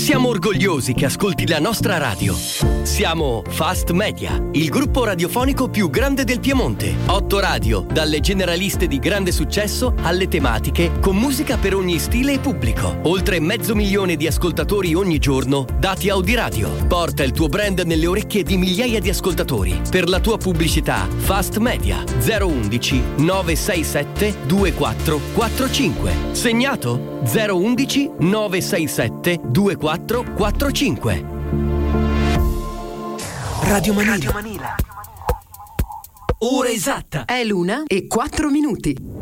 Siamo orgogliosi che ascolti la nostra radio. Siamo Fast Media, il gruppo radiofonico più grande del Piemonte. 8 radio, dalle generaliste di grande successo alle tematiche, con musica per ogni stile e pubblico. Oltre 500.000 di ascoltatori ogni giorno, dati Audiradio. Porta il tuo brand nelle orecchie di migliaia di ascoltatori. Per la tua pubblicità, Fast Media 011 967 2445. Segnato? 011 967 2445. Radio Manila. Ora esatta. È l'1:04.